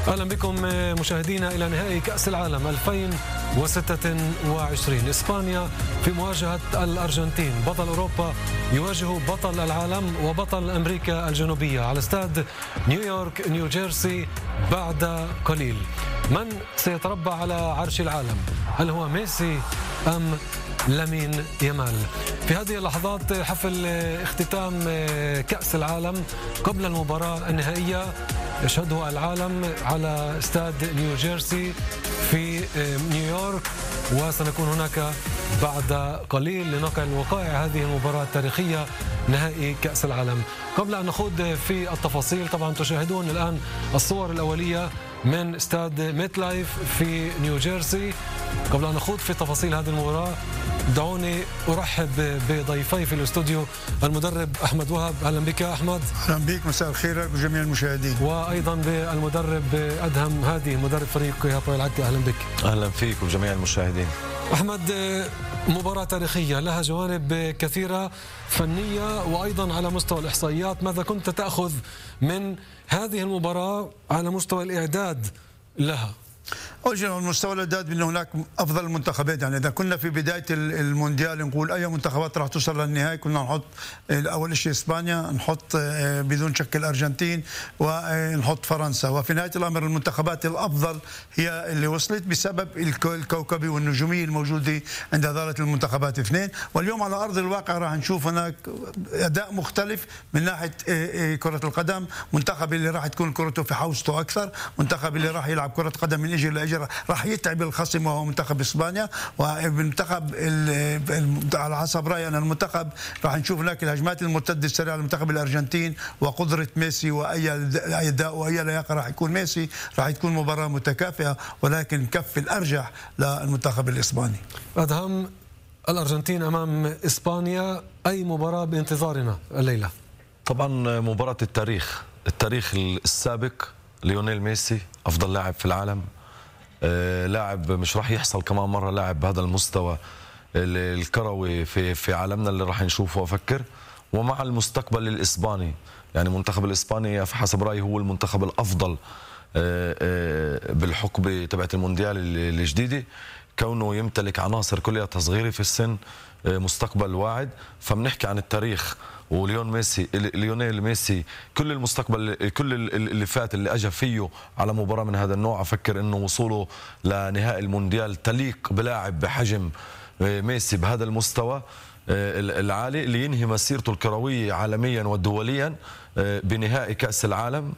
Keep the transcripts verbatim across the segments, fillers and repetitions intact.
أهلا بكم مشاهدينا إلى نهائي كأس العالم ألفين وستة وعشرين. إسبانيا في مواجهة الأرجنتين، بطل أوروبا يواجه بطل العالم وبطل أمريكا الجنوبية على استاد نيويورك نيوجيرسي بعد قليل. من سيتربع على عرش العالم؟ هل هو ميسي أم لامين يامال؟ في هذه اللحظات حفل اختتام كأس العالم قبل المباراة النهائية يشهده العالم على استاد نيوجيرسي في نيويورك، وسنكون هناك بعد قليل لنقل وقائع هذه المباراة التاريخية نهائي كأس العالم. قبل أن نخوض في التفاصيل، طبعا تشاهدون الآن الصور الأولية من استاد ميت لايف في نيوجيرسي. قبل أن نخوض في تفاصيل هذه المباراة دعوني أرحب بضيفي في الاستوديو، المدرب أحمد وهب. أهلا بك أحمد. أهلا بك، مساء الخير لجميع المشاهدين. وأيضا بالمدرب أدهم هادي، مدرب فريق هابويل العكا. أهلا بك. أهلا فيك وجميع المشاهدين. أحمد، مباراة تاريخية لها جوانب كثيرة فنية وأيضا على مستوى الإحصائيات. ماذا كنت تأخذ من هذه المباراة على مستوى الإعداد لها؟ أول شيء المستوى الإعداد بأن هناك أفضل المنتخبات. يعني إذا كنا في بداية المونديال نقول أي منتخبات راح توصل للنهائي، كنا نحط أول شيء إسبانيا، نحط بدون شك الأرجنتين، ونحط فرنسا. وفي نهاية الأمر المنتخبات الأفضل هي اللي وصلت بسبب الكوكبي والنجومية الموجودة عند هذه المنتخبات اثنين. واليوم على أرض الواقع راح نشوف هناك أداء مختلف من ناحية كرة القدم. منتخب اللي راح تكون كرته في حوزته أكثر، منتخب اللي راح يلعب كرة قدم من اجل لاجل راح يتعب الخصم وهو منتخب اسبانيا. والمنتخب على حسب رايي انا المنتخب راح نشوف هناك الهجمات المرتده السريعه لمنتخب الارجنتين وقدره ميسي واي اداء واي لياقه راح يكون ميسي. راح تكون مباراه متكافئه، ولكن كف الارجح للمنتخب الاسباني. ادهم، الارجنتين امام اسبانيا، اي مباراه بانتظارنا الليله؟ طبعا مباراه التاريخ، التاريخ السابق. ليونيل ميسي افضل لاعب في العالم، آه لاعب مش راح يحصل كمان مره لاعب بهذا المستوى الكروي في في عالمنا اللي راح نشوفه افكر. ومع المستقبل الاسباني، يعني المنتخب الاسباني حسب رايي هو المنتخب الافضل آه آه بالحقبه تبعت المونديال الجديده، كونه يمتلك عناصر كلها صغيره في السن، آه مستقبل واعد. فبنحكي عن التاريخ وليون ميسي، ليونيل ميسي، كل المستقبل كل اللي فات اللي اجى فيه على مباراه من هذا النوع. افكر انه وصوله لنهائي المونديال تليق بلاعب بحجم ميسي بهذا المستوى العالي اللي ينهي مسيرته الكرويه عالميا ودوليا بنهائي كاس العالم،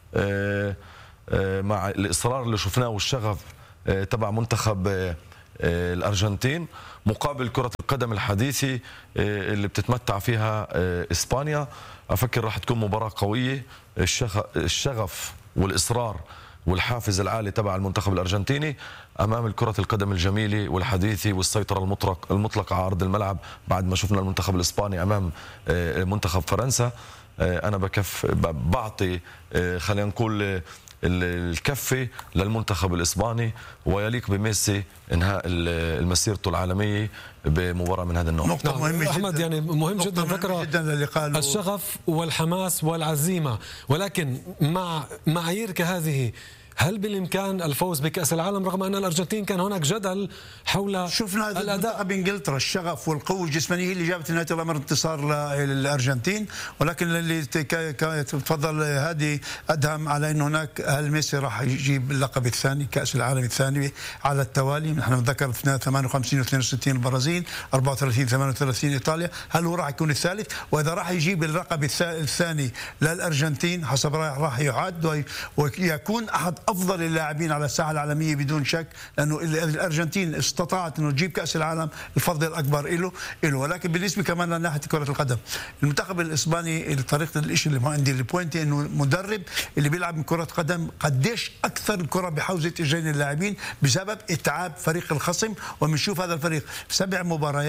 مع الاصرار اللي شفناه والشغف تبع منتخب الأرجنتين مقابل كرة القدم الحديثة اللي بتتمتع فيها إسبانيا. أفكر راح تكون مباراة قوية. الشغف والإصرار والحافز العالي تبع المنتخب الأرجنتيني أمام كرة القدم الجميلة والحديثة والسيطرة المطلق المطلقة على أرض الملعب بعد ما شفنا المنتخب الإسباني أمام منتخب فرنسا. أنا بكف بعطي خلينا نقول الكفة للمنتخب الإسباني، ويليق بميسي إنهاء المسيرته العالمية بمباراة من هذا النوع. نقطة مهمة جدا أحمد، يعني مهم جدا ذكر الشغف والحماس والعزيمة، ولكن مع معايير كهذه هل بالامكان الفوز بكاس العالم رغم ان الارجنتين كان هناك جدل حول شفنا الاداء بانجلترا؟ الشغف والقوه الجسمانيه اللي جابت نهايه الامر انتصار للارجنتين. ولكن اللي تفضل هادي ادهم على انه هناك هل ميسي راح يجيب اللقب الثاني، كاس العالم الثاني على التوالي. نحن نتذكر ثمانية وخمسين واثنين وستين البرازيل، أربعة وثلاثين ثمانية وثلاثين ايطاليا. هل هو راح يكون الثالث؟ واذا راح يجيب اللقب الثاني للارجنتين حسب رايي راح يعد ويكون احد افضل اللاعبين على الساحه العالميه بدون شك، لانه الارجنتين استطاعت انه تجيب كاس العالم، الفضل الاكبر له له. ولكن بالنسبه كمان لناحيه كره القدم، المنتخب الاسباني طريقه الشيء اللي ما عندي البوينت انه مدرب اللي بيلعب من كره قدم قديش اكثر الكره بحوزه اجرين اللاعبين بسبب اتعاب فريق الخصم. وبنشوف هذا الفريق سبع مباريات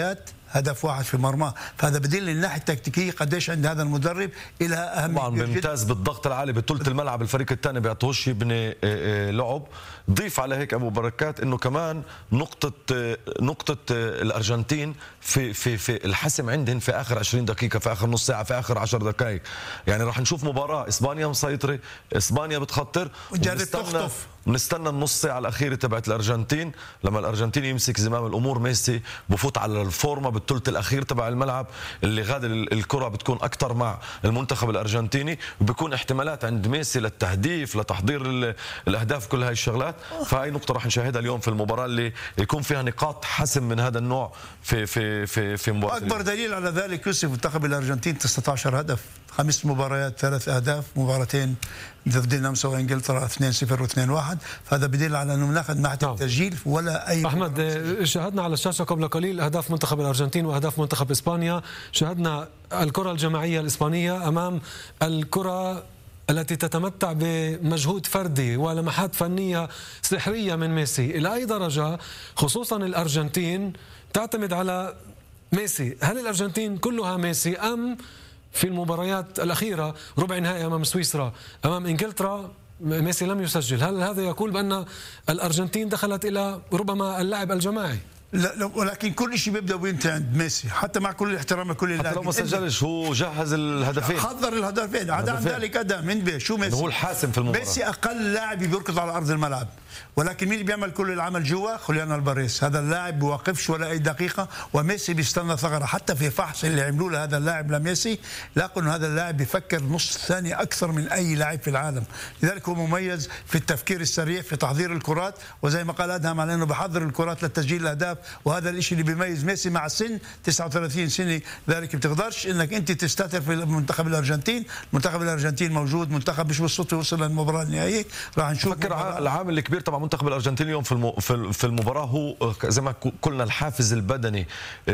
هدف واحد في مرماه، فهذا بدل من الناحيه التكتيكيه قديش عند هذا المدرب إلى أهمية. طبعا ممتاز بالضغط العالي بثلث الملعب، الفريق الثاني بيعطوش يبني لعب. ضيف على هيك ابو بركات انه كمان نقطه نقطه الارجنتين في في في الحسم عندهم في اخر عشرين دقيقه، في اخر نص ساعه، في اخر عشر دقائق. يعني راح نشوف مباراه اسبانيا مسيطره، اسبانيا بتخطر، ونستنى بنستنى النص ساعه الاخيره تبعت الارجنتين. لما الارجنتين يمسك زمام الامور ميسي بفوت على الفورمه بالثلث الاخير تبع الملعب، اللي غادر الكره بتكون اكثر مع المنتخب الارجنتيني، وبيكون احتمالات عند ميسي للتهديف لتحضير الاهداف، كل هاي الشغلات. فهي نقطه راح نشاهدها اليوم في المباراه اللي يكون فيها نقاط حسم من هذا النوع في في في في مباراه. اكبر دليل على ذلك يوسف منتخب الارجنتين تسعة عشر هدف، خمس مباريات ثلاث اهداف، مباراتين ضد النمسا وانجلترا اثنين صفر واثنين واحد، فهذا بدل على انه بناخذ ناحيه التسجيل ولا اي. احمد، شاهدنا على الشاشه قبل قليل اهداف منتخب الارجنتين واهداف منتخب اسبانيا، شاهدنا الكره الجماعيه الاسبانيه امام الكره التي تتمتع بمجهود فردي ولمحات فنيه سحريه من ميسي. الى اي درجه خصوصا الارجنتين تعتمد على ميسي؟ هل الارجنتين كلها ميسي ام في المباريات الأخيرة ربع نهائي أمام سويسرا أمام إنجلترا ميسي لم يسجل؟ هل هذا يقول بأن الأرجنتين دخلت إلى ربما اللعب الجماعي؟ لا، ولكن كل شيء بيبدا وينتهي عند ميسي، حتى مع كل الاحترام لكل اللاعبين. حتى لو ما سجلش هو جهز الهدفين، حضر الهدفين، عدا ذلك اداء من بيه. شو ميسي؟ هو الحاسم في المباراه. ميسي اقل لاعب بيركض على ارض الملعب، ولكن مين اللي بيعمل كل العمل جوا؟ خوليان الباريس. هذا اللاعب بيوقفش ولا اي دقيقه، وميسي بيستنى ثغره. حتى في فحص اللي عملوه لهذا اللاعب لميسي لقوا انه هذا اللاعب بيفكر نص ثانيه اكثر من اي لاعب في العالم، لذلك هو مميز في التفكير السريع في تحضير الكرات، وزي ما قال ادهم على انه بحضر الكرات للتسجيل الاهداف، وهذا الشيء اللي بيميز ميسي مع السن تسعة وثلاثين سنه. ذلك بتقدرش انك انت تستتر في منتخب الارجنتين. منتخب الارجنتين موجود، منتخب مش بالصدفه وصل للمباراه النهائيه. راح نشوف فكر العامل الكبير طبعا منتخب الارجنتين اليوم في في المباراه هو زي ما قلنا الحافز البدني،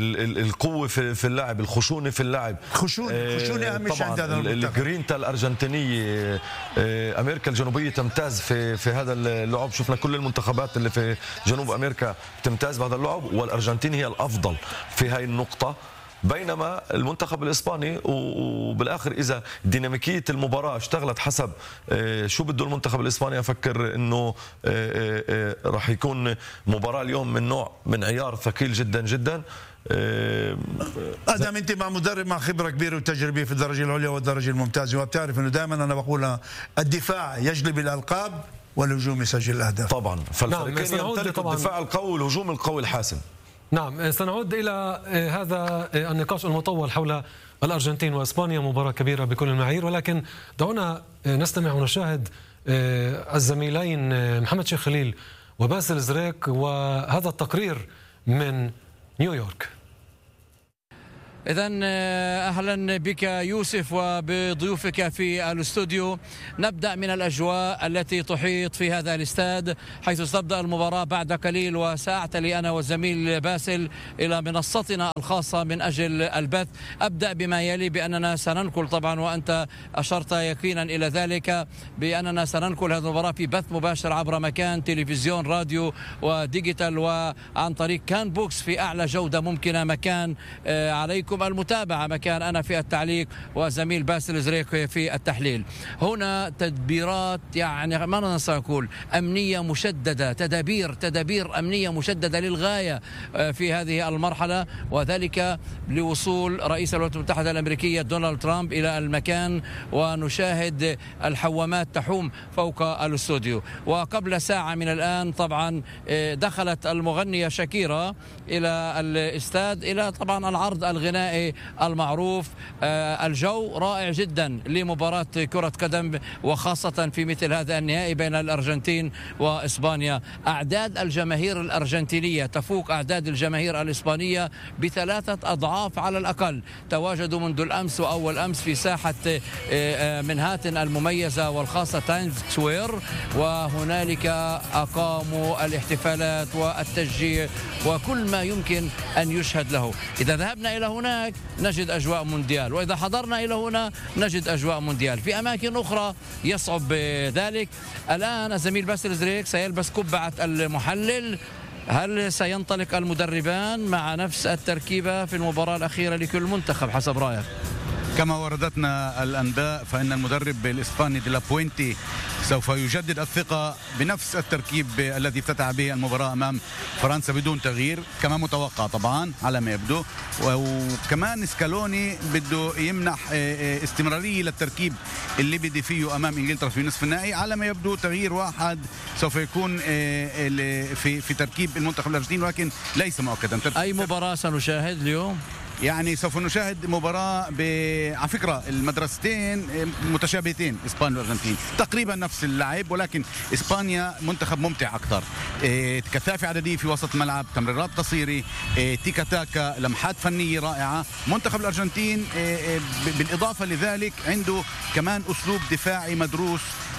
القوه في في اللاعب، الخشونه في اللاعب. خشونه خشونه اهم شيء عند هذا المنتخب. الجرينتا الارجنتينيه، امريكا الجنوبيه تمتاز في في هذا اللعب. شفنا كل المنتخبات اللي في جنوب امريكا تمتاز بهذا اللعب، والارجنتين هي الافضل في هاي النقطه، بينما المنتخب الاسباني وبالاخر اذا ديناميكيه المباراه اشتغلت حسب شو بده المنتخب الاسباني، افكر انه راح يكون مباراه اليوم من نوع من عيار ثقيل جدا جدا. ادم انت مع مدرب مع خبره كبيره وتجربه في الدرجه العليا والدرجه الممتازه، وبتعرف انه دائما انا بقول الدفاع يجلب الالقاب والهجوم يسجل الاهداف. طبعا فالفريقين نعم. يمتلكوا الدفاع القوي والهجوم القوي الحاسم. نعم، سنعود إلى هذا النقاش المطول حول الأرجنتين وإسبانيا، مباراة كبيرة بكل المعايير، ولكن دعونا نستمع ونشاهد الزميلين محمد شيخ خليل وباسل زريك وهذا التقرير من نيويورك. إذن أهلا بك يوسف وبضيوفك في الاستوديو. نبدأ من الأجواء التي تحيط في هذا الاستاد حيث ستبدأ المباراة بعد قليل، وسأعتلي أنا والزميل باسل إلى منصتنا الخاصة من أجل البث. أبدأ بما يلي بأننا سننقل طبعا، وأنت أشرت يقينا إلى ذلك، بأننا سننقل هذه المباراة في بث مباشر عبر مكان تلفزيون راديو وديجيتال وعن طريق كان بوكس في أعلى جودة ممكنة. مكان عليكم المتابعة، مكان أنا في التعليق وزميل باسل زريك في التحليل. هنا تدبيرات يعني ما ننسى نقول أمنية مشددة، تدابير تدابير أمنية مشددة للغاية في هذه المرحلة، وذلك لوصول رئيس الولايات المتحدة الأمريكية دونالد ترامب إلى المكان، ونشاهد الحوامات تحوم فوق الاستوديو. وقبل ساعة من الآن طبعا دخلت المغنية شاكيرا إلى الاستاد إلى طبعا العرض الغنائي المعروف. الجو رائع جدا لمباراة كرة قدم، وخاصة في مثل هذا النهائي بين الأرجنتين وإسبانيا. أعداد الجماهير الأرجنتينية تفوق أعداد الجماهير الإسبانية بثلاثة أضعاف على الأقل. تواجدوا منذ الأمس وأول أمس في ساحة منهاتن المميزة والخاصة تايمز سكوير، وهنالك أقاموا الاحتفالات والتشجيع وكل ما يمكن أن يشهد له. إذا ذهبنا إلى هناك نجد أجواء مونديال، وإذا حضرنا إلى هنا نجد أجواء مونديال. في أماكن أخرى يصعب ذلك. الآن الزميل باسل زريك سيلبس قبعة المحلل هل سينطلق المدربان مع نفس التركيبة في المباراة الأخيرة لكل منتخب حسب رأيك؟ كما وردتنا الأنباء فإن المدرب الإسباني دي لا بوينتي سوف يجدد الثقة بنفس التركيب الذي افتتح به المباراة أمام فرنسا بدون تغيير كما متوقع طبعا على ما يبدو. وكمان سكالوني بده يمنح استمرارية للتركيب اللي بدي فيه أمام إنجلترا في نصف النهائي. على ما يبدو تغيير واحد سوف يكون في في تركيب المنتخب الأرجنتيني ولكن ليس مؤكدا. أي مباراة سنشاهد اليوم؟ يعني سوف نشاهد مباراة ب... على فكرة المدرستين متشابهتين إسبانيا والأرجنتين تقريبا نفس اللعب ولكن إسبانيا منتخب ممتع أكثر. إيه كثافة عددية في وسط الملعب تمريرات قصيرة إيه تيكا تاكا لمحات فنية رائعة. منتخب الأرجنتين إيه بالإضافة لذلك عنده كمان أسلوب دفاعي مدروس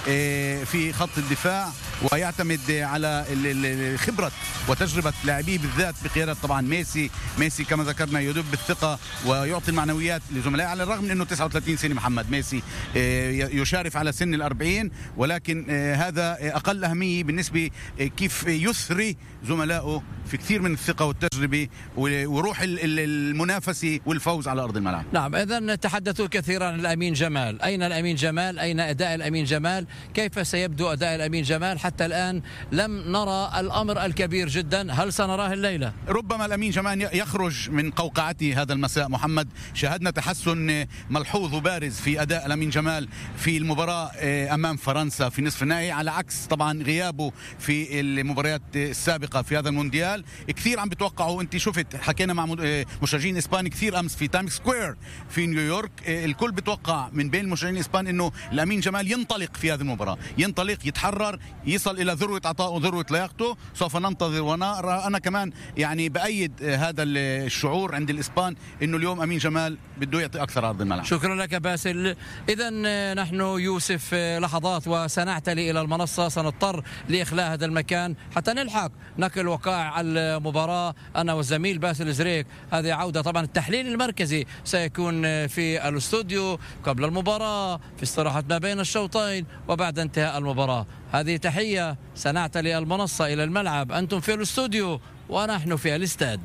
في خط الدفاع ويعتمد على خبرة وتجربة لاعبيه بالذات بقيادة طبعا ميسي. ميسي كما ذكرنا يدب بالثقة ويعطي المعنويات لزملائه على الرغم من أنه تسعة وثلاثين سنة محمد ميسي يشارف على سن الأربعين ولكن هذا أقل أهمية بالنسبة كيف يثري زملائه في كثير من الثقة والتجربة وروح المنافسة والفوز على أرض الملعب. نعم إذن تحدثوا كثيرا عن الأمين جمال. أين الأمين جمال؟ أين أداء الأمين جمال؟ كيف سيبدو أداء الأمين جمال؟ حتى الآن لم نرى الأمر الكبير جدا، هل سنراه الليلة؟ ربما الأمين جمال يخرج من قوقعته هذا المساء. محمد شاهدنا تحسن ملحوظ وبارز في أداء الأمين جمال في المباراة أمام فرنسا في نصف النهائي على عكس طبعا غيابه في المباريات السابقة في هذا المونديال. كثير عم بتوقعوا، انت شفت حكينا مع مشجعين اسبان كثير امس في تايمز سكوير في نيويورك، الكل بتوقع من بين المشجعين الاسبان انه الامين جمال ينطلق في هذه المباراه، ينطلق يتحرر يصل الى ذروه عطائه وذروه لياقته. سوف ننتظر ونرى. انا كمان يعني بايد هذا الشعور عند الاسبان انه اليوم امين جمال بده يعطي اكثر ارض الملعب. شكرا لك باسل. اذا نحن يوسف لحظات وسنعتلي الى المنصه، سنضطر لاخلاء هذا المكان حتى نلحق نقل وقائع المباراه انا والزميل باسل زريك. هذه عوده طبعا. التحليل المركزي سيكون في الاستوديو قبل المباراه في استراحه ما بين الشوطين وبعد انتهاء المباراه. هذه تحيه، سنعتلي المنصه الى الملعب، انتم في الاستوديو ونحن في الاستاد.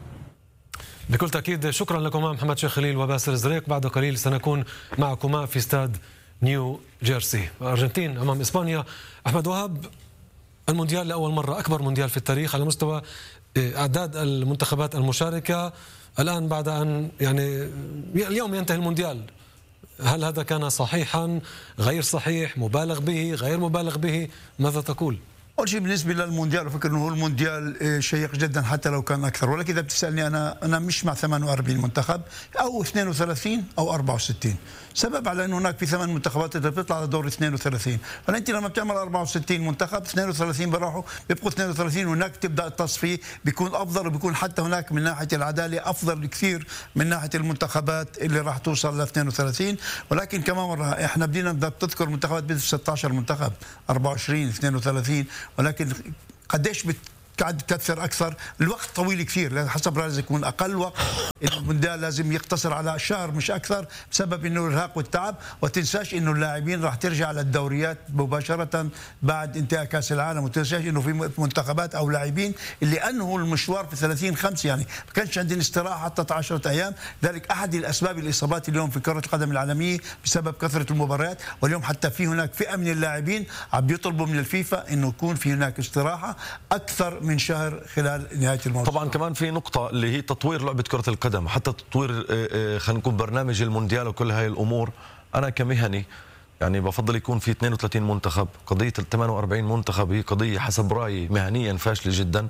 بكل تأكيد شكرا لكما محمد شيخ خليل وباسل زريق. بعد قليل سنكون معكما في استاد نيو جيرسي. الأرجنتين أمام إسبانيا. أحمد وهب، المونديال لأول مرة، أكبر مونديال في التاريخ على مستوى أعداد المنتخبات المشاركة الآن بعد أن يعني اليوم ينتهي المونديال. هل هذا كان صحيحا، غير صحيح، مبالغ به، غير مبالغ به؟ ماذا تقول؟ أول شيء بالنسبة للمونديال أفكر أنه هو المونديال شيق جدا حتى لو كان أكثر، ولكن إذا بتسألني أنا أنا مش مع ثمانية وأربعين منتخب أو اثنين وثلاثين أو أربعة وستين. سبب على أنه هناك في ثمان منتخبات إذا بتطلع على دور اثنين وثلاثين، فأنت لما بتعمل أربعة وستين منتخب اثنين وثلاثين بروحوا بيبقوا اثنين وثلاثين، وهناك تبدأ التصفية بيكون أفضل، وبيكون حتى هناك من ناحية العدالة أفضل بكثير من ناحية المنتخبات اللي راح توصل ل اثنين وثلاثين. ولكن كمان مرة إحنا بدينا بدك تذكر منتخبات بدها ستة عشر منتخب، أربعة وعشرين، اثنين وثلاثين، ولكن قديش بت قاعد تكثر اكثر. الوقت طويل كثير، حسب لازم يكون اقل وقت. المونديال لازم يقتصر على شهر مش اكثر بسبب انه الارهاق والتعب. وتنساش انه اللاعبين راح ترجع على الدوريات مباشره بعد انتهاء كاس العالم، وتنساش انه في منتخبات او لاعبين اللي انهوا المشوار في ثلاثين خمسة، يعني ما كانش عندهم استراحه حتى عشرة ايام. ذلك احد الاسباب الاصابات اليوم في كره القدم العالميه بسبب كثره المباريات. واليوم حتى في هناك فئه من اللاعبين عم بيطلبوا من الفيفا انه يكون في هناك استراحه اكثر من شهر خلال نهاية الموسم. طبعا كمان في نقطة اللي هي تطوير لعبة كرة القدم، حتى تطوير خلينا نقول برنامج المونديال وكل هاي الأمور. أنا كمهني يعني بفضل يكون في اثنين وثلاثين منتخب. قضية ال ثمانية وأربعين منتخب هي قضية حسب رأيي مهنيا فاشلة جدا.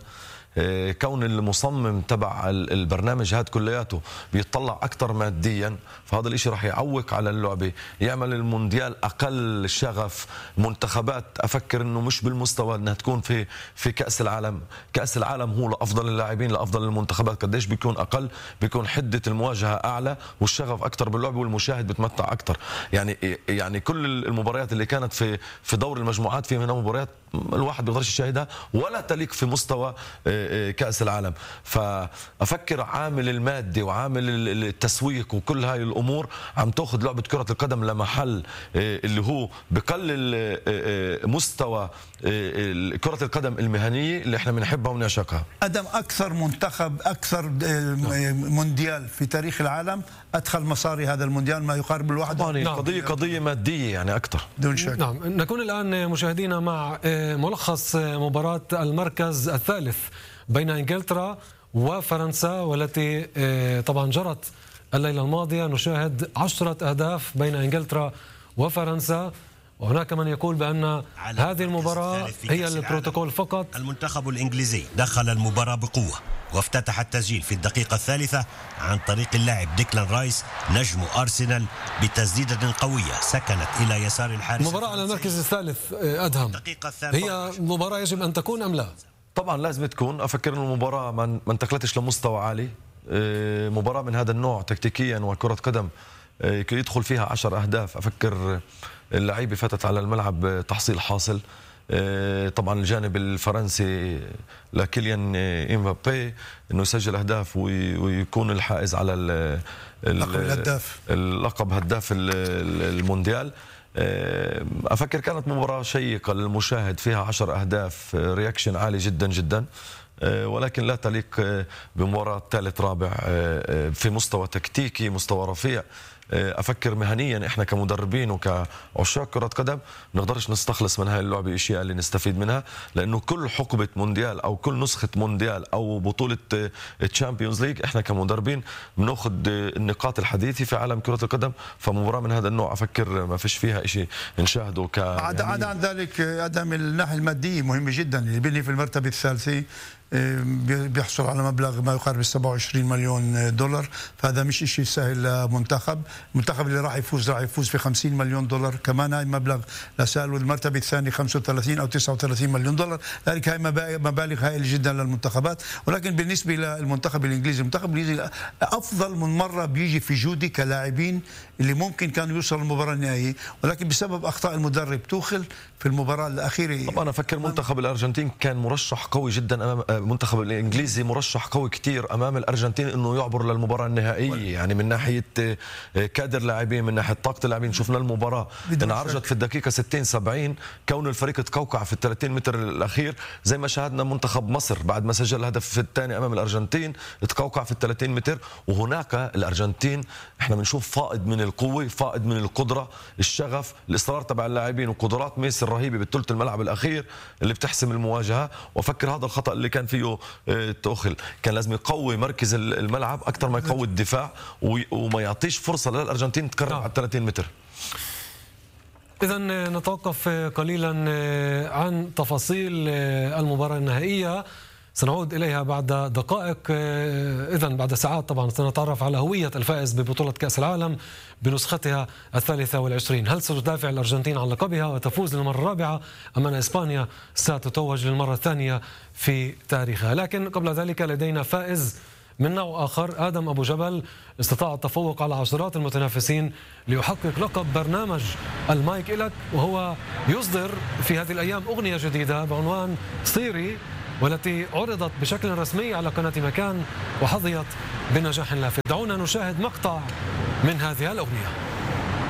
كون المصمم تبع البرنامج هذا كلياته بيطلع اكثر ماديا، فهذا الاشي راح يعوق على اللعبه، يعمل المونديال اقل شغف. منتخبات افكر انه مش بالمستوى انها تكون في في كاس العالم. كاس العالم هو لافضل اللاعبين لافضل المنتخبات، قديش بيكون اقل، بيكون حده المواجهه اعلى والشغف اكثر باللعبه والمشاهد بتمتع اكثر. يعني يعني كل المباريات اللي كانت في في دور المجموعات في منها مباريات الواحد بيقدرش يشاهدها ولا تليق في مستوى كأس العالم. فأفكر عامل المادي وعامل التسويق وكل هاي الأمور عم تأخذ لعبة كرة القدم لمحل اللي هو بقلل مستوى كرة القدم المهنية اللي احنا بنحبها ونعشقها. أدم أكثر منتخب أكثر مونديال في تاريخ العالم أدخل مصاري هذا المونديال ما يقارب الواحد. طبعا قضية قضية مادية يعني أكثر دون شك. نعم. نكون الآن مشاهدينا مع ملخص مباراة المركز الثالث بين إنجلترا وفرنسا والتي طبعا جرت الليلة الماضية. نشاهد عشرة أهداف بين إنجلترا وفرنسا، وهناك من يقول بأن هذه المباراة هي البروتوكول فقط. المنتخب الإنجليزي دخل المباراة بقوة وافتتح التسجيل في الدقيقة الثالثة عن طريق اللاعب ديكلان رايس نجم أرسنال بتسديدة قوية سكنت إلى يسار الحارس. مباراة على المركز الثالث أدهم، هي مباراة يجب أن تكون أم لا؟ طبعا لازم تكون. أفكر أن المباراة ما انتقلتش لمستوى عالي. مباراة من هذا النوع تكتيكيا وكرة قدم يدخل فيها عشر أهداف. أفكر اللعيبة فاتت على الملعب تحصيل حاصل. طبعا الجانب الفرنسي لكيليان إمبابي انه يسجل اهداف ويكون الحائز على الهداف اللقب هداف المونديال. افكر كانت مباراة شيقة للمشاهد فيها عشر اهداف، رياكشن عالي جدا جدا، ولكن لا تليق بمباراة ثالث رابع في مستوى تكتيكي مستوى رفيع. أفكر مهنيا إحنا كمدربين وكعشاق كرة قدم نقدرش نستخلص من هاي اللعبة أشياء اللي نستفيد منها، لأنه كل حقبة مونديال أو كل نسخة مونديال أو بطولة تشامبيونز ليج إحنا كمدربين بناخذ النقاط الحديثة في عالم كرة القدم. فمباراة من هذا النوع أفكر ما فيش فيها شيء نشاهده ك عدا عن ذلك أدم الناحية المادية مهمة جدا. اللي بيني في المرتبة الثالثة بيحصل على مبلغ ما يقارب سبعة وعشرين مليون دولار، فهذا مش شيء سهل لمنتخب. المنتخب اللي راح يفوز راح يفوز في خمسين مليون دولار كمان، هاي مبلغ لسهل. والمرتبة الثانية خمسة وثلاثين أو تسعة وثلاثين مليون دولار، لذلك هاي مبالغ هائلة جدا للمنتخبات. ولكن بالنسبة للمنتخب الإنجليزي، المنتخب الإنجليزي أفضل من مرة بيجي في جودة كلاعبين اللي ممكن كانوا يوصلوا المباراة النهائية، ولكن بسبب أخطاء المدرب توخل في المباراة الأخيرة. طبعا أفكر منتخب الأرجنتين كان مرشح قوي جدا أمام المنتخب الإنجليزي، مرشح قوي كتير أمام الأرجنتين إنه يعبر للمباراة النهائية. يعني من ناحية كادر لاعبين، من ناحية طاقة اللاعبين، شفنا المباراة انعرجت في الدقيقة ستين سبعين، كون الفريق تقوقع في الثلاثين متر الأخير زي ما شاهدنا منتخب مصر بعد ما سجل الهدف في الثاني أمام الأرجنتين تقوقع في الثلاثين متر. وهناك الأرجنتين احنا بنشوف فائض من القوة، فائض من القدرة، الشغف، الإصرار تبع اللاعبين، وقدرات ميسي الرهيبة بالثلث الملعب الأخير اللي بتحسم المواجهة. وأفكر هذا الخطأ اللي كان فيه توخل، كان لازم يقوي مركز الملعب أكثر ما يقوي الدفاع وما يعطيش فرصة للأرجنتين تقرب على الثلاثين متر. إذن نتوقف قليلا عن تفاصيل المباراة النهائية، سنعود إليها بعد دقائق. إذن بعد ساعات طبعا سنتعرف على هوية الفائز ببطولة كأس العالم بنسختها الثالثة والعشرين. هل ستدافع الأرجنتين عن لقبها وتفوز للمرة الرابعة أم أن إسبانيا ستتوج للمرة الثانية في تاريخها؟ لكن قبل ذلك لدينا فائز من نوع آخر. آدم أبو جبل استطاع التفوق على عشرات المتنافسين ليحقق لقب برنامج المايك إلك، وهو يصدر في هذه الأيام أغنية جديدة بعنوان صيري، والتي عرضت بشكل رسمي على قناة مكان وحظيت بنجاح لافت. دعونا نشاهد مقطع من هذه الأغنية.